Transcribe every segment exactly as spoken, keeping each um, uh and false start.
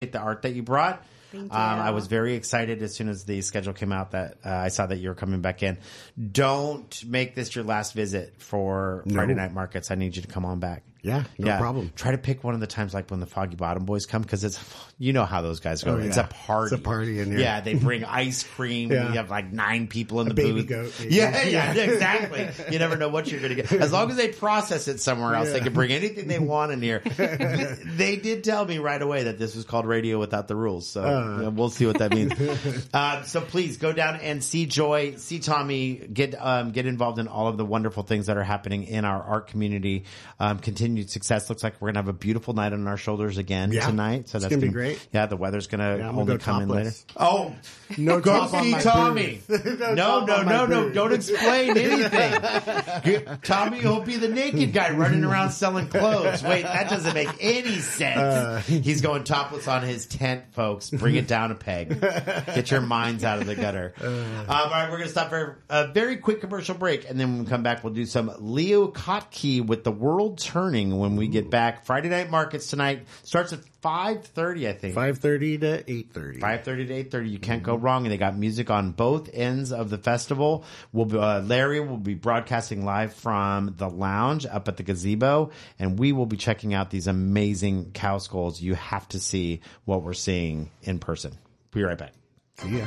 the art that you brought. Thank Um, you. I was very excited as soon as the schedule came out that uh, I saw that you were coming back in. Don't make this your last visit for No. Friday Night Markets. I need you to come on back. Yeah, no problem. Try to pick one of the times like when the Foggy Bottom Boys come because it's, you know how those guys go. Oh, It's yeah. a party. It's a party in here. Yeah, they bring ice cream. Yeah. You have like nine people in A the baby booth. goat, maybe. Yeah, yeah, exactly. You never know what you're going to get. As long as they process it somewhere else, they Yeah. can bring anything they want in here. They did tell me right away that this was called Radio Without the Rules. So Uh. yeah, we'll see what that means. uh, so please go down and see Joy, see Tommy, get um, get involved in all of the wonderful things that are happening in our art community. Um, continued success. Looks like we're going to have a beautiful night on our shoulders again Yeah. tonight. So It's that's gonna be gonna- great. Yeah, the weather's going to Yeah, I'm gonna only go come in later. topless. Oh, No go top on see my Tommy. booth. no, top no, on my no, no. booth. Don't explain anything. Get- Tommy will be the naked guy running around selling clothes. Wait, that doesn't make any sense. Uh. He's going topless on his tent, folks. Bring it down a peg. Get your minds out of the gutter. Uh. Um, all right, we're going to stop for a very quick commercial break, and then when we come back, we'll do some Leo Kottke with The World Turning when we get back. Friday Night Markets tonight starts at five thirty, I think. five thirty to eight thirty. five thirty to eight thirty. You can't go wrong. And they got music on both ends of the festival. We'll be, uh, Larry will be broadcasting live from the lounge up at the gazebo. And we will be checking out these amazing cow skulls. You have to see what we're seeing in person. We'll be right back. See ya.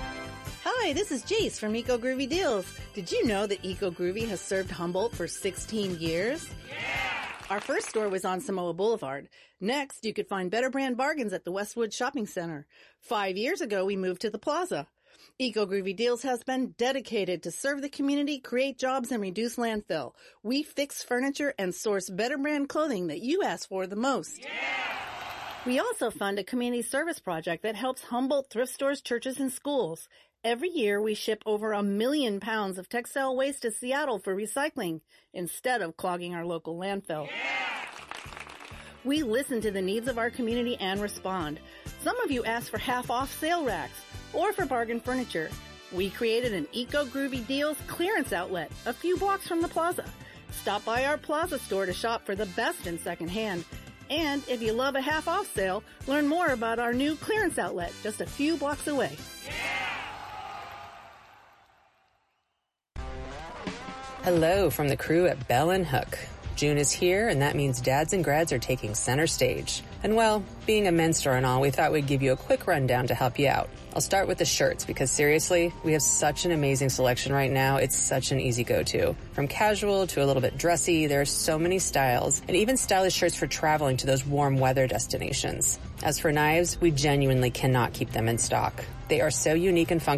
Hi, this is Jace from Eco Groovy Deals. Did you know that Eco Groovy has served Humboldt for sixteen years? Yeah! Our first store was on Samoa Boulevard. Next, you could find better brand bargains at the Westwood Shopping Center. Five years ago, we moved to the Plaza. Eco Groovy Deals has been dedicated to serve the community, create jobs, and reduce landfill. We fix furniture and source better brand clothing that you ask for the most. Yeah! We also fund a community service project that helps Humboldt thrift stores, churches, and schools. Every year, we ship over a million pounds of textile waste to Seattle for recycling instead of clogging our local landfill. Yeah! We listen to the needs of our community and respond. Some of you ask for half-off sale racks or for bargain furniture. We created an Eco Groovy Deals clearance outlet a few blocks from the plaza. Stop by our plaza store to shop for the best in secondhand. And if you love a half-off sale, learn more about our new clearance outlet just a few blocks away. Hello from the crew at Bell and Hook. June is here, and that means dads and grads are taking center stage. And well, being a men's store and all, we thought we'd give you a quick rundown to help you out. I'll start with the shirts, because seriously, we have such an amazing selection right now. It's such an easy go-to. From casual to a little bit dressy, there are so many styles, and even stylish shirts for traveling to those warm weather destinations. As for knives, we genuinely cannot keep them in stock. They are so unique and functional.